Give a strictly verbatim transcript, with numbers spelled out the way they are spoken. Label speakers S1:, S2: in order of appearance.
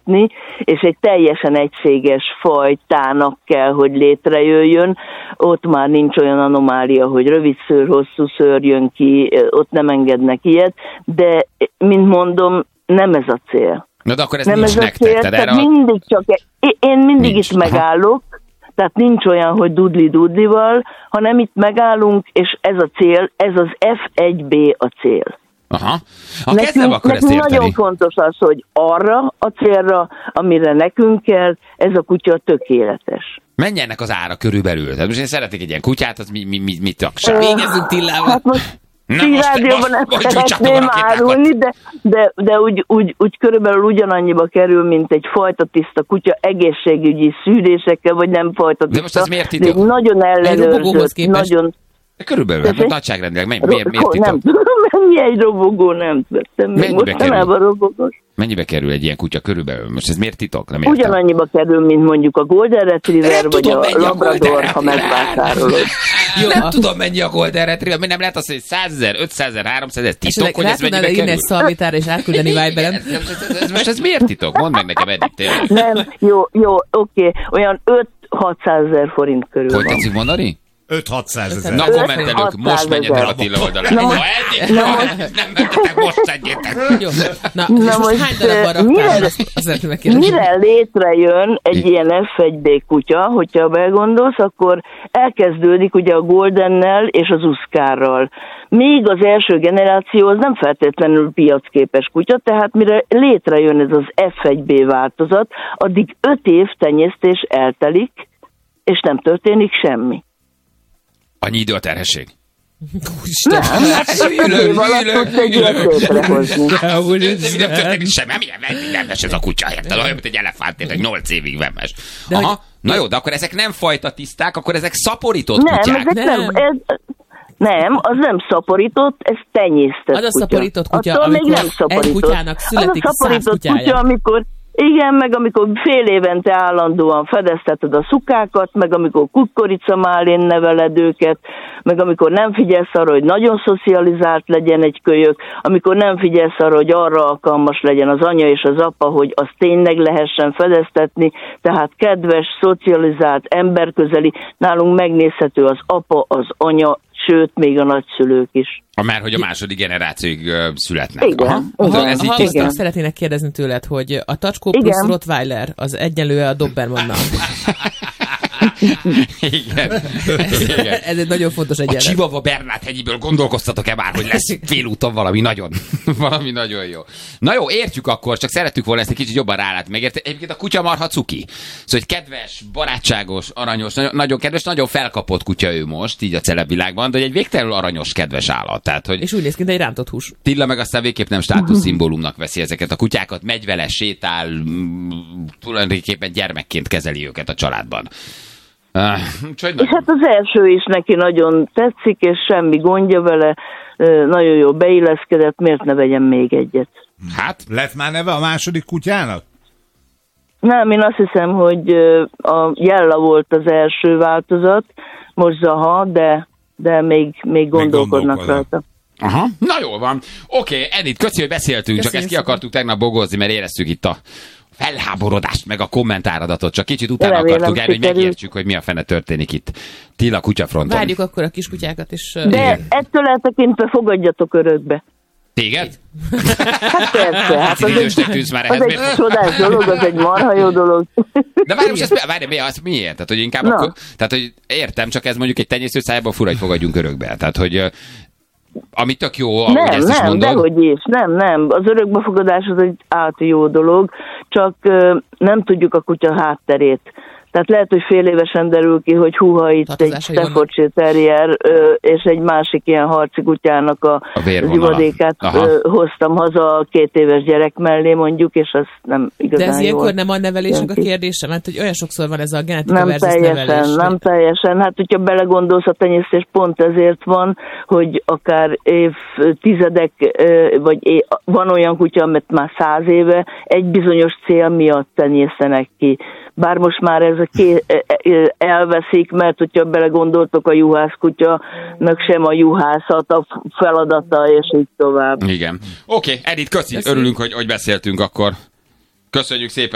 S1: jutni, és egy teljesen egységes fajtának kell, hogy létrejöjjön. Ott már nincs olyan anomália, hogy rövid szőr, hosszú szőr jön ki, ott nem engednek ilyet, de, mint mondom, nem ez a cél.
S2: Na de akkor ez
S1: nem
S2: nincs
S1: ez
S2: nektek.
S1: Cél,
S2: Tehát
S1: tehát mindig csak, én mindig
S2: nincs.
S1: itt megállok, tehát nincs olyan, hogy dudli-dudlival, hanem itt megállunk, és ez a cél, ez az ef egy bé a cél.
S2: Aha. Ha
S1: nekünk,
S2: kezdem, akkor ezt érteni.
S1: Nagyon fontos az, hogy arra a célra, amire nekünk kell, ez a kutya tökéletes.
S2: Mennyi ennek az ára körülbelül? Tehát most én szeretnék egy ilyen kutyát, az mi, mi, mi, mit akság?
S3: Végezzünk Tillával.
S1: Hát most
S2: Na
S1: ti rádióban nem szeretném árulni, de, de, de úgy, úgy, úgy körülbelül ugyanannyiba kerül, mint egy fajta tiszta kutya egészségügyi szűrésekkel, vagy nem fajta tiszta.
S2: De most ez miért titok?
S1: Nagyon ellenőrzött, nagyon...
S2: De körülbelül, hát nagyságrendileg, miért, miért, miért titok?
S1: Nem tudom, mennyi egy robogó, nem vettem. Még mostanában robogós.
S2: Mennyibe kerül egy ilyen kutya körülbelül? Most ez miért titok? Nem
S1: ugyanannyiba kerül, mint mondjuk a Golden Retriever, vagy tudom, a Labrador, a ha megvásárolod.
S2: Jó, nem a... tudom, mennyi a Golden Retriever, mi nem lehet azt, hogy százezer, ötszázezer, háromszázezer, ez titok, hogy ez mennyibe kerül?
S3: Innen szalvitára és átküldeni Viberen.
S2: Most ez miért titok? Mondd meg nekem, Edith, tényleg.
S1: Nem, jó, jó, oké, olyan öt-hatszázezer forint körül
S2: van.
S1: Hogy
S2: tetszik mondani?
S4: öt-hatszázezer.
S2: Na, kommentelők, most menjetek a Tilla oldalra. Na, most,
S1: na,
S2: nem menjetek, most szedjétek.
S3: Jó, na, na és most hány darabban raktál?
S1: Mire, mire létrejön egy Igen. ilyen ef egy bé kutya, hogyha begondolsz, akkor elkezdődik ugye a Goldennel és az Uszkárral. Még az első generáció az nem feltétlenül piacképes kutya, tehát mire létrejön ez az ef egy bé változat, addig öt év tenyésztés eltelik, és nem történik semmi.
S2: Annyi idő a terhesség?
S1: Nem, hát öt év alatt tudsz egy ilyet létrehozni.
S2: Nem történik semmi, milyen vemmes ez a kutya, érted? Olyan, mint egy elefánt, egy nyolc évig vemmes. Aha, na jó, de akkor ezek nem fajta tiszták, akkor ezek szaporított
S1: nem,
S2: kutyák.
S1: Ezek nem, ez, nem, az nem szaporított, ez tenyésztett
S3: az a szaporított kutya,
S1: attól még nem
S3: egy kutyának születik
S1: az a szaporított
S3: száz
S1: kutya, amikor igen, meg amikor fél évente állandóan fedezteted a szukákat, meg amikor kukoricamálén neveled őket, meg amikor nem figyelsz arra, hogy nagyon szocializált legyen egy kölyök, amikor nem figyelsz arra, hogy arra alkalmas legyen az anya és az apa, hogy azt tényleg lehessen fedeztetni, tehát kedves, szocializált, emberközeli, nálunk megnézhető az apa, az anya, sőt, még a nagyszülők is.
S2: Már hogy a második generációig uh, születnek.
S1: Igen.
S2: Aha.
S1: Ha,
S2: ez
S3: ha,
S2: így
S3: ha szeretnének kérdezni tőled, hogy a Tacskó plusz Rottweiler az egyenlő a Dobermannal.
S2: Igen. Igen.
S3: Ez egy nagyon fontos egyenlet.
S2: A Chihuahua Bernát hegyiből gondolkoztatok-e már, hogy lesz félúton valami nagyon, valami nagyon jó. Na jó, értjük akkor, csak szerettük volna ezt egy kicsit jobban rálátni. Megérte? Egyébként a kutya marha cuki. Szóval, hogy kedves, barátságos, aranyos, nagyon, nagyon kedves, nagyon felkapott kutya ő most, így a celebvilágban, de egy végtelenül aranyos, kedves állat. Tehát, hogy
S3: és úgy néz ki, mint egy rántott hús.
S2: Tilla meg aztán végképp nem státuszszimbólumnak veszi ezeket a kutyákat, megy vele, sétál, tulajdonképpen gyermekként kezeli őket a családban. Uh,
S1: és hát az első is neki nagyon tetszik, és semmi gondja vele, nagyon jól beilleszkedett, miért ne vegyem még egyet?
S4: Hát, lett már neve a második kutyának?
S1: Nem, én azt hiszem, hogy a Jella volt az első változat, most Zaha, de, de még, még gondolkodnak rajta.
S2: Aha, na jól van. Oké, okay, Edith, köszi, hogy beszéltünk, Köszönjük csak ezt ki akartuk tegnap bogozni, mert éreztük itt a felháborodást, meg a kommentáradatot, csak kicsit utána Remélem, akartuk el, hogy megértsük, hogy mi a fene történik itt Tilla kutyafronton.
S3: Várjuk akkor a kiskutyákat is.
S1: De igen. Ettől eltekintve fogadjatok örökbe.
S2: Téged?
S1: Hát persze, hát az, egy,
S2: már
S1: az egy csodás dolog, az egy marha jó dolog.
S2: De várj, most ezt, várj, mi, az miért? Tehát, hogy inkább akkor, tehát, hogy értem, csak ez mondjuk egy tenyésztő szájában fura, hogy fogadjunk örökbe. Tehát, hogy ami tök jó, ahogy
S1: nem,
S2: ezt is
S1: nem,
S2: mondod.
S1: Dehogy is, nem, nem. Az örökbefogadás az egy át jó dolog, csak uh, nem tudjuk a kutya hátterét. Tehát lehet, hogy fél évesen derül ki, hogy húha itt egy Staffordshire Terrier és egy másik ilyen harci kutyának a, a zivadékát hoztam haza a két éves gyerek mellé mondjuk, és az nem igazán
S3: De ez ilyenkor
S1: jól
S3: nem a nevelésnek a kérdése? Mert hogy olyan sokszor van ez a genetika
S1: nem
S3: versus
S1: teljesen,
S3: nevelés.
S1: Nem teljesen, hát hogyha belegondolsz, a tenyésztés pont ezért van, hogy akár évtizedek, vagy év, van olyan kutya, amit már száz éve egy bizonyos cél miatt tenyésztenek ki. Bár most már ez a ké, elveszik, mert hogyha belegondoltok a juhászkutyanak sem a juhászat a feladata, és így tovább.
S2: Igen. Oké, okay, Edith, köszi. Köszönjük. Örülünk, hogy, hogy beszéltünk akkor. Köszönjük szépen.